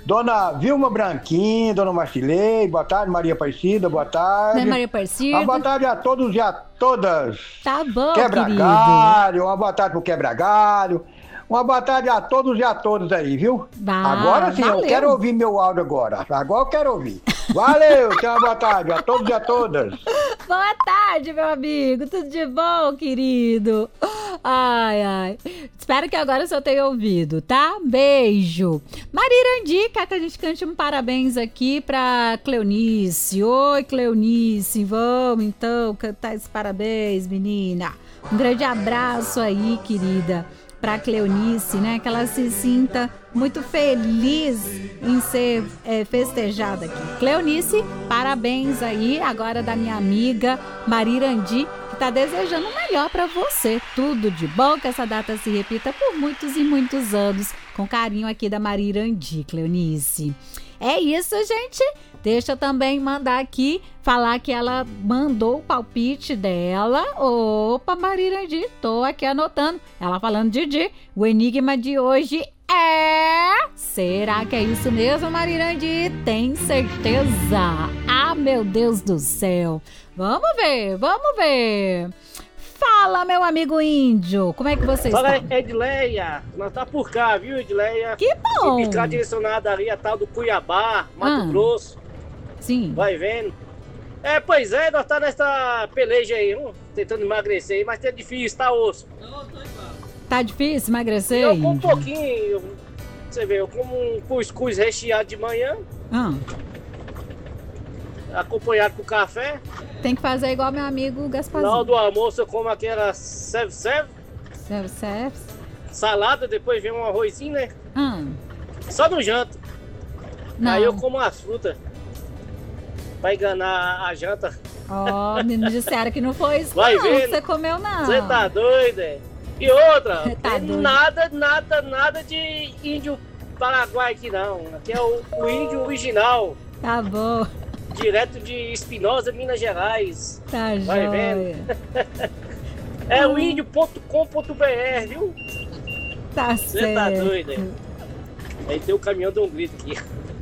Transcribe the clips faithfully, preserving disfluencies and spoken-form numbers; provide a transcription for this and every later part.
Dona Vilma Branquinho, Dona Marcilei, boa tarde, Maria Aparecida, boa tarde. Dona Maria Aparecida. Uma boa tarde a todos e a todas. Tá bom, Quebra-galho, uma boa tarde pro Quebra-galho. Uma boa tarde a todos e a todas aí, viu? Bah, agora sim, valeu. eu quero ouvir meu áudio agora. Agora eu quero ouvir. Valeu, tenha uma boa tarde a todos e a todas. Boa tarde, meu amigo. Tudo de bom, querido? Ai, ai. Espero que agora você tenha ouvido, tá? Beijo. Marirandi, quer que a gente cante um parabéns aqui pra Cleonice. Oi, Cleonice. Vamos, então, cantar esse parabéns, menina. Um grande abraço aí, querida, pra Cleonice, né? Que ela se sinta muito feliz em ser é, festejada aqui. Cleonice, parabéns aí, agora da minha amiga Marirandi, que tá desejando o melhor pra você. Tudo de bom, que essa data se repita por muitos e muitos anos. Com carinho aqui da Marirandi, Cleonice. É isso, gente. Deixa eu também mandar aqui, falar que ela mandou o palpite dela. Opa, Marirandi, tô aqui anotando. Ela falando, Didi, o enigma de hoje é... Será que é isso mesmo, Marirandi? Tem certeza? Ah, meu Deus do céu. Vamos ver, vamos ver. Fala, meu amigo índio, como é que você Fala, está? Fala, Edleia. Nós tá por cá, viu, Edleia? Que bom. E ficar direcionada ali a tal do Cuiabá, Mato Ah. Grosso. Sim. Vai vendo. É, pois é, nós tá nessa peleja aí, hum, tentando emagrecer, mas é difícil, tá osso. Tá difícil emagrecer, Eu como um índio? pouquinho, você vê, eu como um cuscuz recheado de manhã, Ah, acompanhado com café. tem que fazer igual meu amigo Na hora Gasparzinho. do almoço eu como aquela serve-serve, Serve, serve. salada, depois vem um arrozinho, né? Ah, Só no janta. não. Aí eu como as frutas. Pra enganar a janta. Ó, me disseram que não foi isso Vai não, vendo. que você comeu não. Você tá doido, é? E outra, Tá tem doido. nada, nada, nada de índio paraguai aqui não. Aqui é o, o índio original, Tá bom, direto de Espinosa, Minas Gerais. tá Vai joia. É o índio ponto com ponto b r, viu? Tá Você certo. tá doido, é? Aí tem o caminhão de um grito aqui.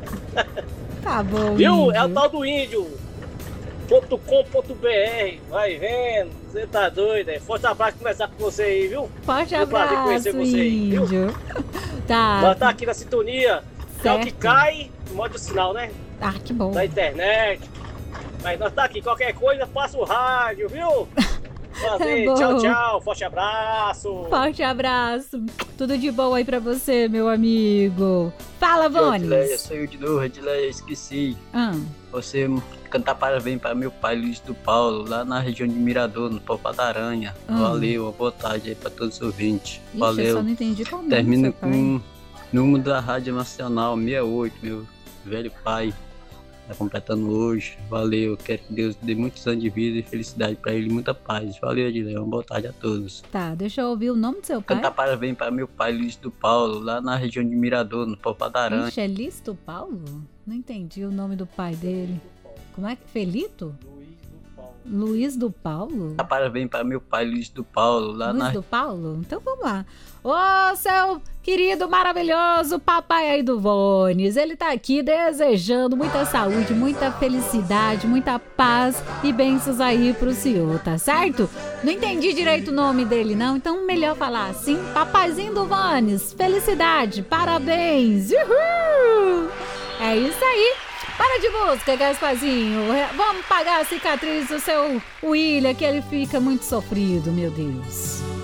Tá bom, Viu? índio. É o tal do índio ponto com ponto b r. Vai vendo? Você tá doido, é? Forte abraço conversar com você aí, viu? Forte Foi um prazer abraço, conhecer você aí, viu? índio. Tá. Nós tá aqui na sintonia. É o que Certo. cai, modo sinal, né? Ah, que bom. Da internet. Mas nós tá aqui, qualquer coisa, passa o rádio, viu? Prazer, Tá bom. tchau, tchau, forte abraço. Forte abraço. Tudo de bom aí pra você, meu amigo. Fala, Edileia, Vones. sou eu de novo, Edileia, esqueci. Ah, Você cantar parabéns para meu pai Luiz do Paulo, lá na região de Mirador, no Pau da Aranha. Ah. Valeu, uma boa tarde aí para todos os ouvintes. ixi, eu Valeu. só não entendi qual o nome do Termina seu pai. com o número da Rádio Nacional sessenta e oito, meu velho pai. Tá completando hoje. Valeu, quero que Deus dê muitos anos de vida e felicidade para ele e muita paz. Valeu, Edileia, uma boa tarde a todos. Tá, deixa eu ouvir o nome do seu pai. Cantar parabéns para meu pai Luiz do Paulo, lá na região de Mirador, no Pau da Aranha. Ixi, é Listo Paulo? Não entendi o nome do pai dele. Como é que... Felito? Luiz do Paulo? Cantar parabéns para meu pai Luiz do Paulo, lá Luiz na do Paulo? Então vamos lá. Ô, seu querido, maravilhoso papai aí do Vones. Ele tá aqui desejando muita saúde, muita felicidade, muita paz e bênçãos aí pro senhor, tá certo? Não entendi direito o nome dele, não. Então melhor falar assim. Papaizinho do Vones, felicidade, parabéns. Uhul! É isso aí. Para de música, Gasparzinho. Vamos pagar a cicatriz do seu William, que ele fica muito sofrido, meu Deus.